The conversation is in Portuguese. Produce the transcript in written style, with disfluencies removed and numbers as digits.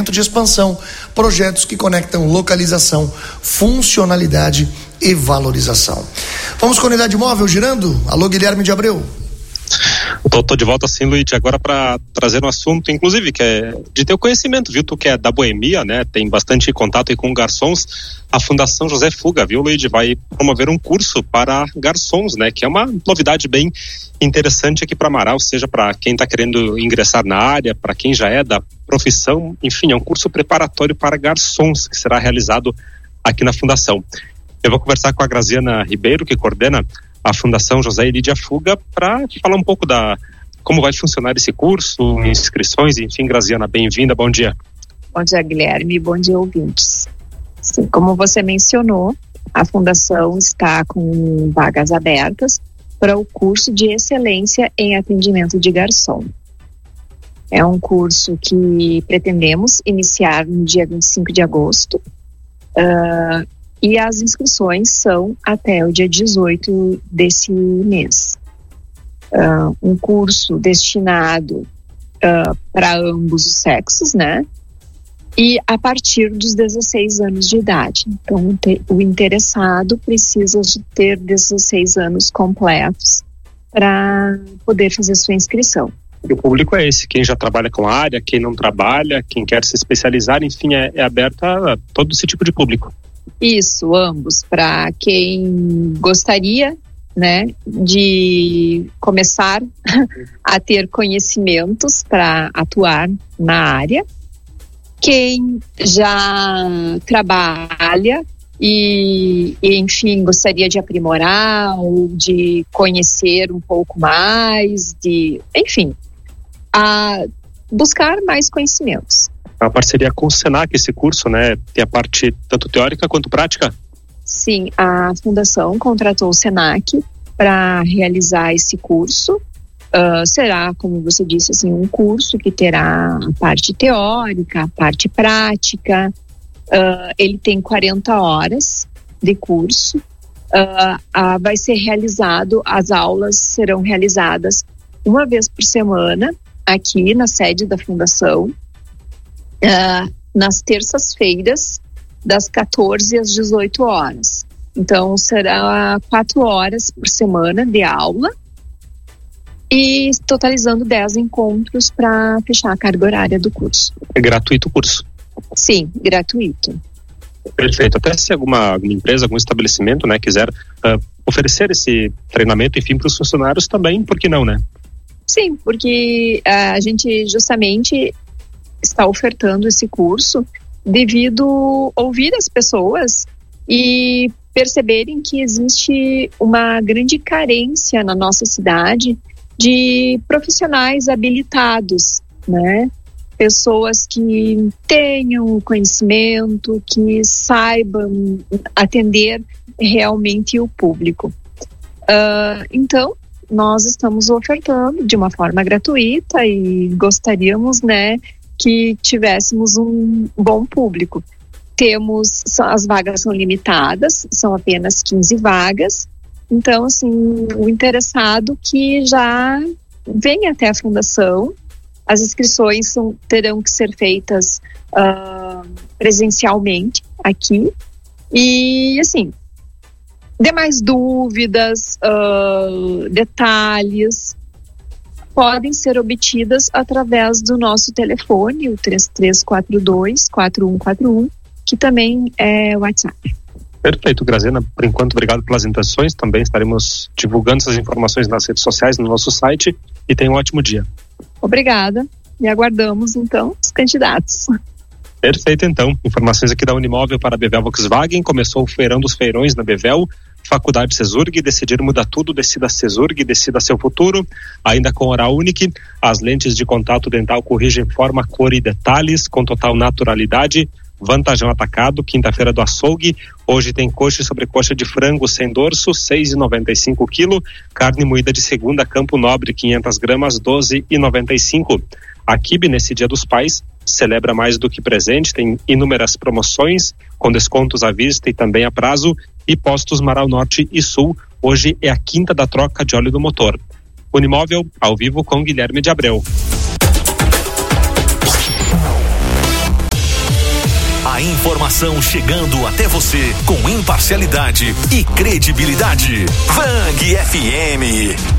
de expansão, projetos que conectam localização, funcionalidade e valorização. Vamos com a unidade móvel girando? Alô, Guilherme de Abreu. Tô de volta sim, Luiz, agora para trazer um assunto, inclusive, que é de teu conhecimento, viu? Tu que é da Boemia, né? Tem bastante contato aí com garçons. A Fundação José Fuga, viu, Luiz? Vai promover um curso para garçons, né? Que é uma novidade bem interessante aqui para Amaral, seja para quem está querendo ingressar na área, para quem já é da profissão, enfim, é um curso preparatório para garçons que será realizado aqui na Fundação. Eu vou conversar com a Graziana Ribeiro, que coordena a Fundação José Lídia Fuga, para falar um pouco como vai funcionar esse curso, inscrições, enfim. Graziana, bem-vinda, bom dia. Bom dia, Guilherme, bom dia, ouvintes. Sim, como você mencionou, a Fundação está com vagas abertas para o curso de excelência em atendimento de garçom. É um curso que pretendemos iniciar no dia 25 de agosto, e as inscrições são até o dia 18 desse mês. Um curso destinado para ambos os sexos, né? E a partir dos 16 anos de idade. Então, o interessado precisa ter 16 anos completos para poder fazer sua inscrição. O público é esse, quem já trabalha com a área, quem não trabalha, quem quer se especializar, enfim, é aberto a todo esse tipo de público. Isso, ambos, para quem gostaria, né, de começar a ter conhecimentos para atuar na área, quem já trabalha e enfim, gostaria de aprimorar ou de conhecer um pouco mais, enfim, a buscar mais conhecimentos. A parceria com o Senac, esse curso, né, tem a parte tanto teórica quanto prática? Sim, a Fundação contratou o Senac para realizar esse curso. Será, como você disse, assim, um curso que terá a parte teórica, a parte prática. Ele tem 40 horas de curso. Vai ser realizado, as aulas serão realizadas uma vez por semana aqui na sede da Fundação, nas terças-feiras, das 14 às 18 horas. Então, será 4 horas por semana de aula e totalizando 10 encontros para fechar a carga horária do curso. É gratuito o curso? Sim, gratuito. Perfeito. Até se alguma empresa, algum estabelecimento, né, quiser oferecer esse treinamento, enfim, para os funcionários também, por que não, né? Sim, porque a gente justamente está ofertando esse curso devido a ouvir as pessoas e perceberem que existe uma grande carência na nossa cidade de profissionais habilitados, né? Pessoas que tenham conhecimento, que saibam atender realmente o público. Então, nós estamos ofertando de uma forma gratuita e gostaríamos, né, que tivéssemos um bom público. As vagas são limitadas, são apenas 15 vagas. Então, assim, o interessado que já vem até a Fundação, as inscrições terão que ser feitas presencialmente aqui. E, assim, demais dúvidas, detalhes, podem ser obtidas através do nosso telefone, o 3342-4141, que também é o WhatsApp. Perfeito, Graziana. Por enquanto, obrigado pelas intenções. Também estaremos divulgando essas informações nas redes sociais, no nosso site. E tenha um ótimo dia. Obrigada. E aguardamos, então, os candidatos. Perfeito, então. Informações aqui da Unimóvel para a Bevel Volkswagen. Começou o feirão dos feirões na Bevel. Faculdade Cesurg, decidir mudar tudo, decida Cesurg, decida seu futuro. Ainda com Oral Unique, as lentes de contato dental corrigem forma, cor e detalhes com total naturalidade. Vantajão Atacado, quinta-feira do açougue. Hoje tem coxa e sobrecoxa de frango sem dorso, R$6,95 o quilo. Carne moída de segunda, Campo Nobre, 500 gramas, R$12,95. A Kibe, nesse Dia dos Pais, celebra mais do que presente, tem inúmeras promoções, com descontos à vista e também a prazo. E Postos Marau Norte e Sul, hoje é a quinta da troca de óleo do motor. Unimóvel, ao vivo com Guilherme de Abreu. A informação chegando até você com imparcialidade e credibilidade. Vang FM.